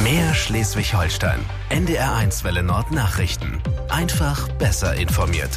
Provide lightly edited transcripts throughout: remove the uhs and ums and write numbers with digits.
Mehr Schleswig-Holstein. NDR1 Welle Nord Nachrichten. Einfach besser informiert.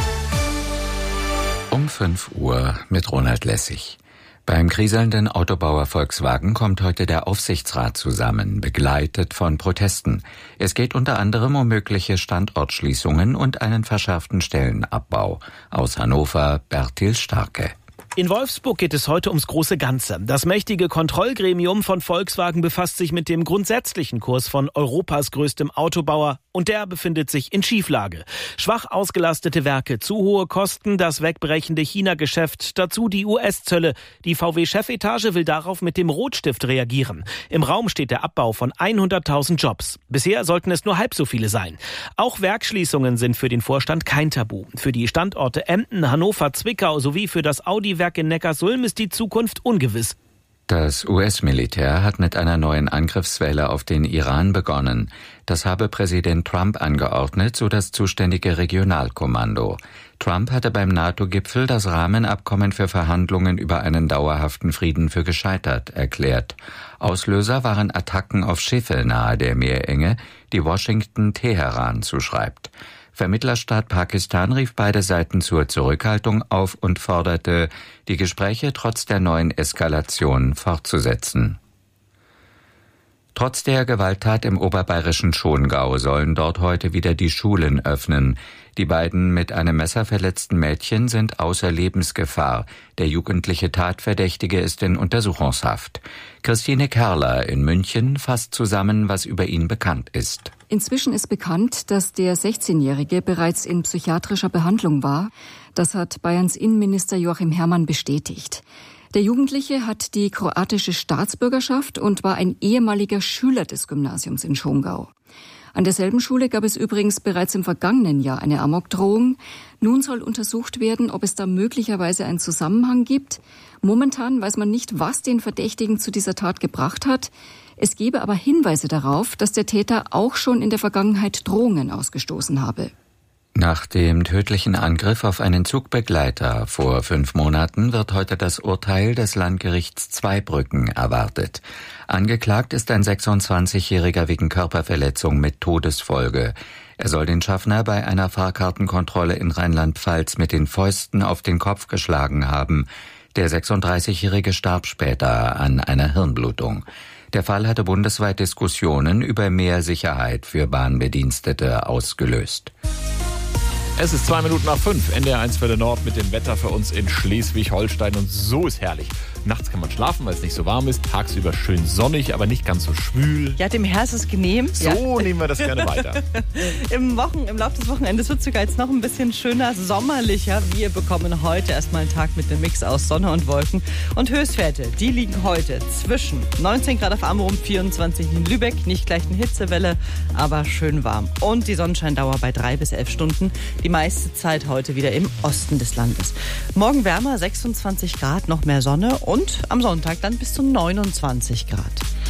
Um 5 Uhr mit Ronald Lessig. Beim kriselnden Autobauer Volkswagen kommt heute der Aufsichtsrat zusammen, begleitet von Protesten. Es geht unter anderem um mögliche Standortschließungen und einen verschärften Stellenabbau. Aus Hannover, Bertil Starke. In Wolfsburg geht es heute ums große Ganze. Das mächtige Kontrollgremium von Volkswagen befasst sich mit dem grundsätzlichen Kurs von Europas größtem Autobauer und der befindet sich in Schieflage. Schwach ausgelastete Werke, zu hohe Kosten, das wegbrechende China-Geschäft, dazu die US-Zölle. Die VW-Chefetage will darauf mit dem Rotstift reagieren. Im Raum steht der Abbau von 100.000 Jobs. Bisher sollten es nur halb so viele sein. Auch Werksschließungen sind für den Vorstand kein Tabu. Für die Standorte Emden, Hannover, Zwickau sowie für das Audi-Werk in Neckarsulm ist die Zukunft ungewiss. Das US-Militär hat mit einer neuen Angriffswelle auf den Iran begonnen. Das habe Präsident Trump angeordnet, so das zuständige Regionalkommando. Trump hatte beim NATO-Gipfel das Rahmenabkommen für Verhandlungen über einen dauerhaften Frieden für gescheitert erklärt. Auslöser waren Attacken auf Schiffe nahe der Meerenge, die Washington Teheran zuschreibt. Vermittlerstaat Pakistan rief beide Seiten zur Zurückhaltung auf und forderte, die Gespräche trotz der neuen Eskalation fortzusetzen. Trotz der Gewalttat im oberbayerischen Schongau sollen dort heute wieder die Schulen öffnen. Die beiden mit einem Messer verletzten Mädchen sind außer Lebensgefahr. Der jugendliche Tatverdächtige ist in Untersuchungshaft. Christine Kerler in München fasst zusammen, was über ihn bekannt ist. Inzwischen ist bekannt, dass der 16-Jährige bereits in psychiatrischer Behandlung war. Das hat Bayerns Innenminister Joachim Herrmann bestätigt. Der Jugendliche hat die kroatische Staatsbürgerschaft und war ein ehemaliger Schüler des Gymnasiums in Schongau. An derselben Schule gab es übrigens bereits im vergangenen Jahr eine Amokdrohung. Nun soll untersucht werden, ob es da möglicherweise einen Zusammenhang gibt. Momentan weiß man nicht, was den Verdächtigen zu dieser Tat gebracht hat. Es gebe aber Hinweise darauf, dass der Täter auch schon in der Vergangenheit Drohungen ausgestoßen habe. Nach dem tödlichen Angriff auf einen Zugbegleiter vor 5 Monaten wird heute das Urteil des Landgerichts Zweibrücken erwartet. Angeklagt ist ein 26-Jähriger wegen Körperverletzung mit Todesfolge. Er soll den Schaffner bei einer Fahrkartenkontrolle in Rheinland-Pfalz mit den Fäusten auf den Kopf geschlagen haben. Der 36-Jährige starb später an einer Hirnblutung. Der Fall hatte bundesweit Diskussionen über mehr Sicherheit für Bahnbedienstete ausgelöst. Es ist 5:02, NDR1 Welle Nord mit dem Wetter für uns in Schleswig-Holstein und so ist herrlich. Nachts kann man schlafen, weil es nicht so warm ist, tagsüber schön sonnig, aber nicht ganz so schwül. Ja, dem Herr ist es genehm. So nehmen wir das gerne weiter. Im Laufe des Wochenendes wird es sogar jetzt noch ein bisschen schöner, sommerlicher. Wir bekommen heute erstmal einen Tag mit einem Mix aus Sonne und Wolken. Und Höchstwerte, die liegen heute zwischen 19 Grad auf Amrum, 24 in Lübeck. Nicht gleich eine Hitzewelle, aber schön warm. Und die Sonnenscheindauer bei 3 bis 11 Stunden. Die meiste Zeit heute wieder im Osten des Landes. Morgen wärmer, 26 Grad, noch mehr Sonne. Und am Sonntag dann bis zu 29 Grad.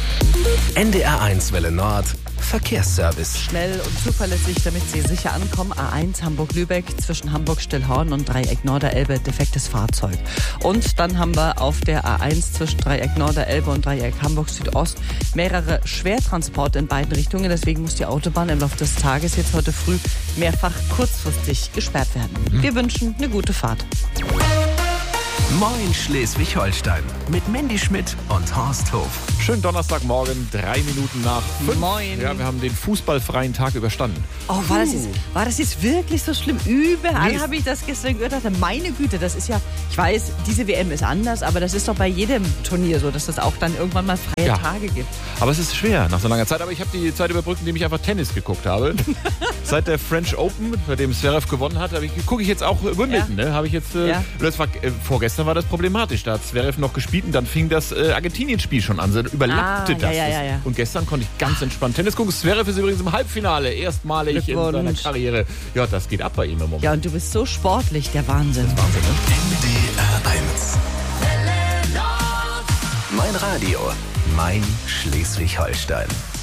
NDR1 Welle Nord Verkehrsservice. Schnell und zuverlässig, damit Sie sicher ankommen. A1 Hamburg-Lübeck zwischen Hamburg-Stillhorn und Dreieck Norderelbe defektes Fahrzeug. Und dann haben wir auf der A1 zwischen Dreieck Norderelbe und Dreieck Hamburg-Südost mehrere Schwertransporte in beiden Richtungen. Deswegen muss die Autobahn im Laufe des Tages jetzt heute früh mehrfach kurzfristig gesperrt werden. Wir wünschen eine gute Fahrt. Moin Schleswig-Holstein mit Mandy Schmidt und Horst Hof. Schönen Donnerstagmorgen, 3 Minuten nach 5. Moin. Ja, wir haben den fußballfreien Tag überstanden. Oh, war das jetzt wirklich so schlimm? Überall habe ich das gestern gehört. Dachte, meine Güte, das ist ja, ich weiß, diese WM ist anders, aber das ist doch bei jedem Turnier so, dass es auch dann irgendwann mal freie Tage gibt. Aber es ist schwer nach so langer Zeit. Aber ich habe die Zeit überbrückt, indem ich einfach Tennis geguckt habe. Seit der French Open, bei dem Zverev gewonnen hat, gucke ich jetzt auch Wimbledon. Ja. Ne? Habe ich jetzt, das war, vorgestern war das problematisch. Da hat Zverev noch gespielt und dann fing das Argentinien-Spiel schon an. Überlappte das. Ja. Und gestern konnte ich ganz entspannt Tennis gucken. Zverev ist übrigens im Halbfinale. Erstmalig in seiner Karriere. Ja, das geht ab bei ihm im Moment. Ja, und du bist so sportlich. Der Wahnsinn. Das ist Wahnsinn, ne? NDR1. Mein Radio. Mein Schleswig-Holstein.